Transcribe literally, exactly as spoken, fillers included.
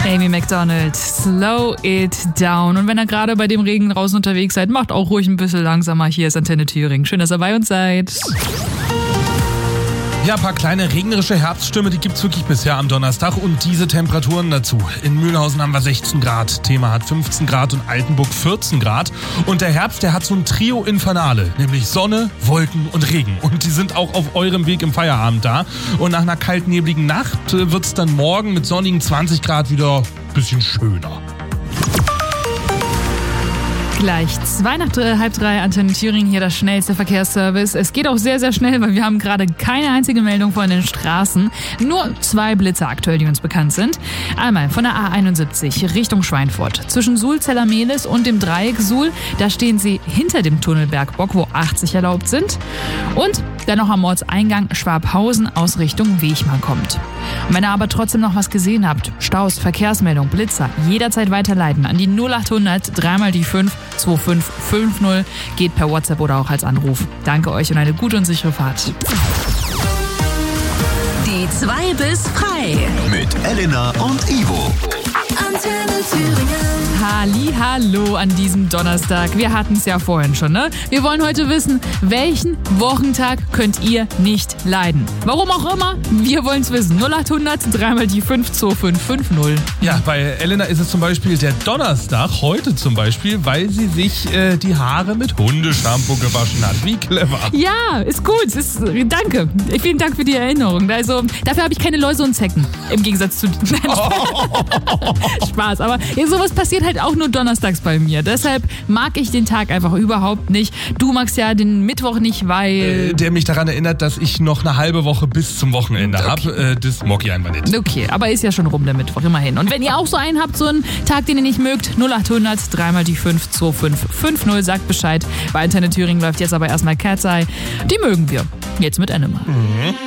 Amy Macdonald, Slow It Down. Und wenn ihr gerade bei dem Regen draußen unterwegs seid, macht auch ruhig ein bisschen langsamer. Hier ist Antenne Thüringen. Schön, dass ihr bei uns seid. Ja, ein paar kleine regnerische Herbststürme, die gibt's wirklich bisher am Donnerstag und diese Temperaturen dazu. In Mühlhausen haben wir sechzehn Grad, Thema hat fünfzehn Grad und Altenburg vierzehn Grad. Und der Herbst, der hat so ein Trio Infernale, nämlich Sonne, Wolken und Regen. Und die sind auch auf eurem Weg im Feierabend da. Und nach einer kaltnebligen Nacht wird's dann morgen mit sonnigen zwanzig Grad wieder ein bisschen schöner. Gleich zwei nach drei, halb drei, Antenne Thüringen, hier das schnellste Verkehrsservice. Es geht auch sehr, sehr schnell, weil wir haben gerade keine einzige Meldung von den Straßen. Nur zwei Blitze aktuell, die uns bekannt sind. Einmal von der A einundsiebzig Richtung Schweinfurt. Zwischen Suhl-Zellermehlis und dem Dreieck Suhl, da stehen sie hinter dem Tunnel Bergbock, wo achtzig erlaubt sind. Und dann noch am Ortseingang Schwabhausen aus Richtung Wechmar kommt. Und wenn ihr aber trotzdem noch was gesehen habt, Staus, Verkehrsmeldung, Blitzer, jederzeit weiterleiten an die null achthundert dreimal die fünf zwei fünf fünf null, geht per WhatsApp oder auch als Anruf. Danke euch und eine gute und sichere Fahrt. Die zwei bis frei. Mit Elena und Ivo. Antenne Thüringen. Halli, hallo an diesem Donnerstag. Wir hatten es ja vorhin schon, ne? Wir wollen heute wissen, welchen Wochentag könnt ihr nicht leiden? Warum auch immer, wir wollen es wissen. null achthundert dreimal die fünf zwei fünf fünf null. Ja, bei Elena ist es zum Beispiel der Donnerstag, heute zum Beispiel, weil sie sich äh, die Haare mit Hundeshampoo gewaschen hat. Wie clever. Ja, ist gut. Ist, danke. Vielen Dank für die Erinnerung. Also, dafür habe ich keine Läuse und Zecken. Im Gegensatz zu... Spaß, aber ja, sowas passiert halt auch nur donnerstags bei mir. Deshalb mag ich den Tag einfach überhaupt nicht. Du magst ja den Mittwoch nicht, weil... Äh, der mich daran erinnert, dass ich noch eine halbe Woche bis zum Wochenende okay. habe. Äh, das mag ich einfach nicht. Okay, aber ist ja schon rum der Mittwoch, immerhin. Und wenn ihr auch so einen habt, so einen Tag, den ihr nicht mögt, null achthundert dreimal die fünf zwei fünf fünf null, sagt Bescheid. Bei Antenne Thüringen läuft jetzt aber erstmal Cat's Eye. Die mögen wir. Jetzt mit Animal. Mhm.